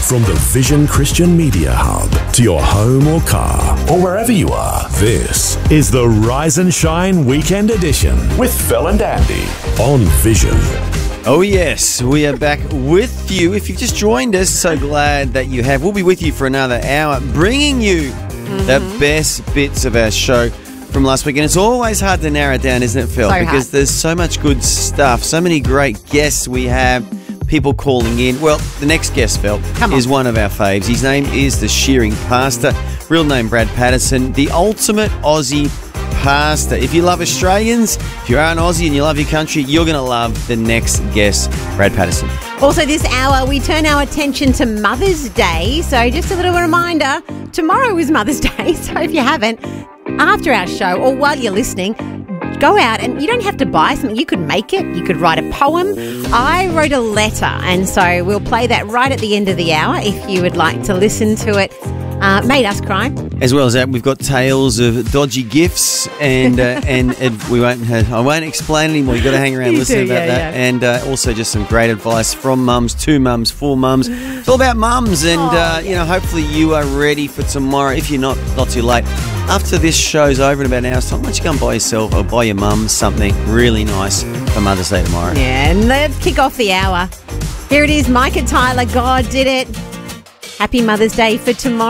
From the Vision Christian Media Hub to your home or car or wherever you are, this is the Rise and Shine Weekend Edition with Phil and Andy on Vision. Oh yes, we are back with you. If you've just joined us, so glad that you have. We'll be with you for another hour, bringing you the best bits of our show from last week. And it's always hard to narrow it down, isn't it, Phil? Because there's so much good stuff, so many great guests we have, people calling in. Well, the next guest, Phil, is one of our faves. His name is the Shearing Pastor, real name Brad Patterson, the ultimate Aussie pastor. If you love Australians, if you're an Aussie and you love your country, you're going to love the next guest, Brad Patterson. Also this hour, we turn our attention to Mother's Day. So just a little reminder, tomorrow is Mother's Day. So if you haven't, after our show or while you're listening, go out and you don't have to buy something. You could make it. You could write a poem. I wrote a letter, and so we'll play that right at the end of the hour if you would like to listen to it. Made us cry. As well as that, we've got tales of dodgy gifts, and I won't explain anymore. You've got to hang around and listen about that. Yeah. And also just some great advice from mums, to mums, for mums. It's all about mums, and hopefully you are ready for tomorrow. If you're not too late. After this show's over in about an hour's time, why don't you go and buy yourself or buy your mum something really nice for Mother's Day tomorrow? Yeah, and let's kick off the hour. Here it is, Micah Tyler, God Did It. Happy Mother's Day for tomorrow.